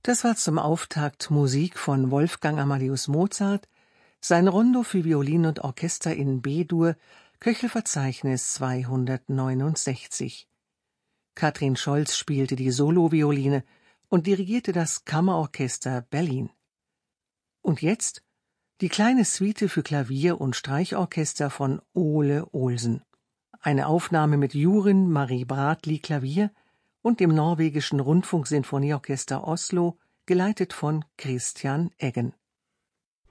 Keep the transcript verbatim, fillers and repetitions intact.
Das war zum Auftakt Musik von Wolfgang Amadeus Mozart, sein Rondo für Violine und Orchester in B-Dur, Köchelverzeichnis zweihundertneunundsechzig. Katrin Scholz spielte die Solovioline und dirigierte das Kammerorchester Berlin. Und jetzt die kleine Suite für Klavier und Streichorchester von Ole Olsen. Eine Aufnahme mit Jurin Marie Bratli Klavier und dem norwegischen Rundfunksinfonieorchester Oslo, geleitet von Christian Eggen.